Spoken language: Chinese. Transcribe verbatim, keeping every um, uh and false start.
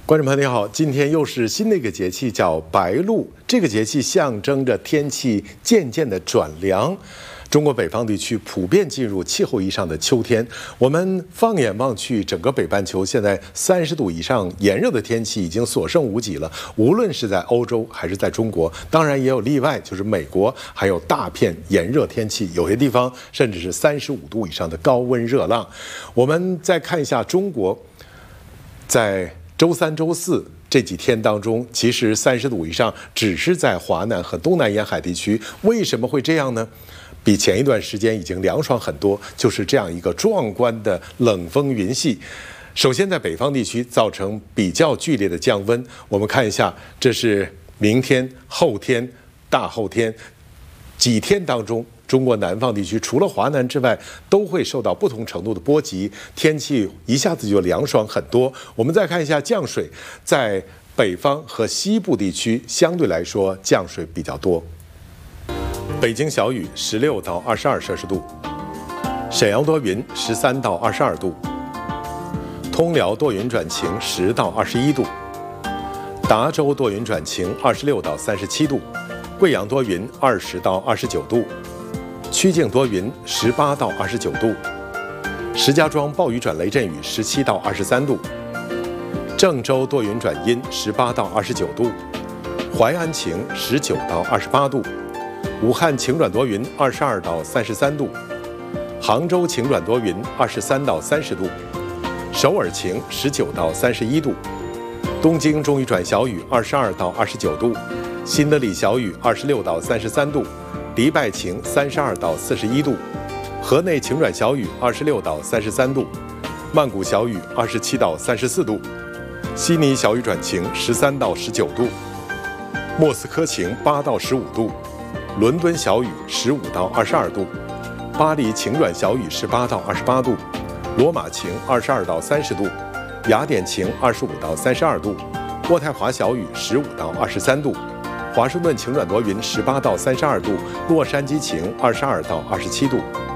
观众朋友您好，今天又是新的一个节气，叫白露。这个节气象征着天气渐渐的转凉，中国北方地区普遍进入气候以上的秋天。我们放眼望去，整个北半球现在三十度以上炎热的天气已经所剩无几了。无论是在欧洲还是在中国，当然也有例外，就是美国还有大片炎热天气，有些地方甚至是三十五度以上的高温热浪。我们再看一下中国，在周三、周四这几天当中，其实三十度以上只是在华南和东南沿海地区。为什么会这样呢？比前一段时间已经凉爽很多，就是这样一个壮观的冷风云系。首先在北方地区造成比较剧烈的降温。我们看一下，这是明天、后天、大后天几天当中，中国南方地区除了华南之外，都会受到不同程度的波及，天气一下子就凉爽很多。我们再看一下降水，在北方和西部地区相对来说降水比较多。北京小雨十六到二十二摄氏度，沈阳多云十三到二十二度，通辽多云转晴十到二十一度，达州多云转晴二十六到三十七度，贵阳多云二十到二十九度，曲靖多云十八到二十九度，石家庄暴雨转雷阵雨十七到二十三度，郑州多云转阴十八到二十九度，淮安晴十九到二十八度，武汉晴转多云二十二到三十三度，杭州晴转多云二十三到三十度，首尔晴十九到三十一度，东京中雨转小雨二十二到二十九度，新德里小雨二十六到三十三度，迪拜晴三十二到四十一度，河内晴转小雨二十六到三十三度，曼谷小雨二十七到三十四度，悉尼小雨转晴十三到十九度，莫斯科晴八到十五度，伦敦小雨十五到二十二度，巴黎晴转小雨十八到二十八度，罗马晴二十二到三十度，雅典晴二十五到三十二度，渥太华小雨十五到二十三度，华盛顿晴转多云十八到三十二度，洛杉矶晴二十二到二十七度。